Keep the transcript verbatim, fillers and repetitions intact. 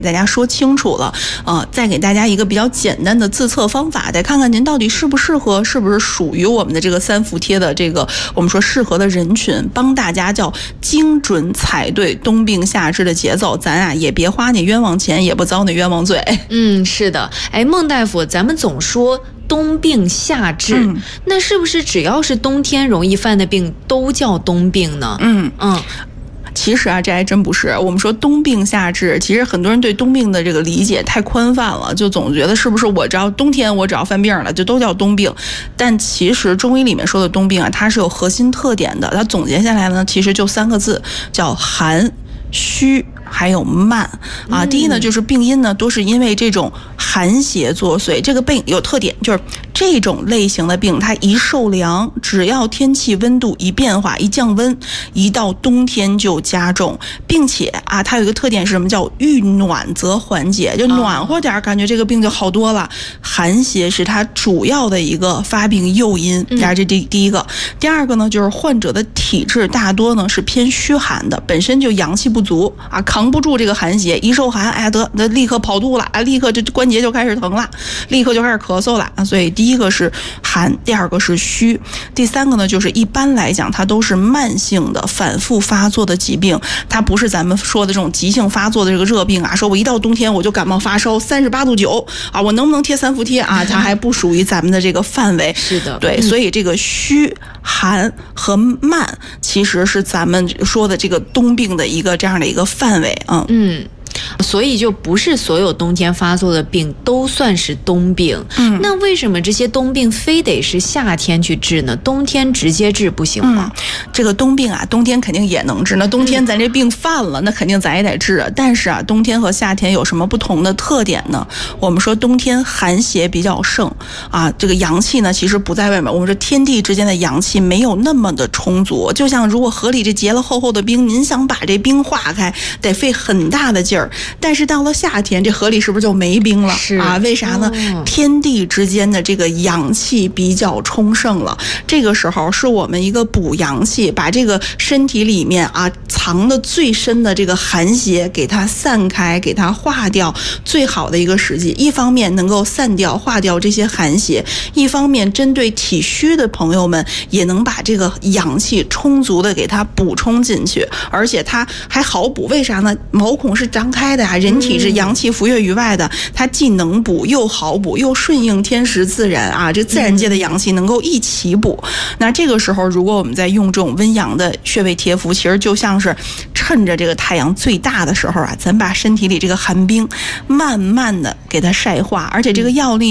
大家说清楚了，呃，再给大家一个比较简单的自测方法，再看看您到底适不适合，是不是属于我们的这个三伏贴的这个我们说适合的人群，帮大家叫精准踩对冬病夏治的节奏，咱啊也别花你冤枉钱，也不遭你冤枉罪。 嗯，是的，哎，孟大夫，咱们总说冬病夏治，嗯、那是不是只要是冬天容易犯的病都叫冬病呢？ 嗯嗯。其实啊，这还真不是。我们说冬病夏治，其实很多人对冬病的这个理解太宽泛了，就总觉得是不是我只要冬天我只要犯病了，就都叫冬病。但其实中医里面说的冬病啊，它是有核心特点的。它总结下来呢，其实就三个字，叫寒、虚。还有慢啊，第一呢就是病因呢都是因为这种寒邪作祟，这个病有特点，就是这种类型的病它一受凉，只要天气温度一变化一降温，一到冬天就加重，并且啊它有一个特点是什么，叫遇暖则缓解，就暖和点感觉这个病就好多了。寒邪是它主要的一个发病诱因，这是第第一个。第二个呢就是患者的体质大多呢是偏虚寒的，本身就阳气不足啊，扛不住这个寒邪，一受寒，哎呀得得立刻跑肚了啊，立刻就关节就开始疼了，立刻就开始咳嗽了啊。所以第一个是寒，第二个是虚，第三个呢就是一般来讲它都是慢性的反复发作的疾病，它不是咱们说的这种急性发作的这个热病啊，说我一到冬天我就感冒发烧三十八度九啊，我能不能贴三伏贴啊？它还不属于咱们的这个范围。 是的， 对，所以这个虚寒和慢其实是咱们说的这个冬病的一个这样的一个范围。嗯嗯，所以就不是所有冬天发作的病都算是冬病。嗯，那为什么这些冬病非得是夏天去治呢？冬天直接治不行吗？ 嗯、这个冬病啊，冬天肯定也能治。那冬天咱这病犯了，嗯、那肯定咱也得治。但是啊，冬天和夏天有什么不同的特点呢？我们说冬天寒邪比较盛啊，这个阳气呢其实不在外面。我们说天地之间的阳气没有那么的充足，就像如果河里这结了厚厚的冰，您想把这冰化开，得费很大的劲儿。但是到了夏天，这河里是不是就没冰了？ 是啊，为啥呢？哦、天地之间的这个阳气比较充盛了，这个时候是我们一个补阳气，把这个身体里面啊藏的最深的这个寒邪给它散开，给它化掉，最好的一个时机。一方面能够散掉化掉这些寒邪，一方面针对体虚的朋友们也能把这个阳气充足的给它补充进去，而且它还好补。为啥呢？毛孔是张开的啊，人体是阳气浮越于外的，它既能补又好补，又顺应天时自然啊，这自然界的阳气能够一起补。那这个时候如果我们在用这种温阳的穴位贴敷，其实就像是趁着这个太阳最大的时候啊，咱把身体里这个寒冰慢慢的给它晒化，而且这个药力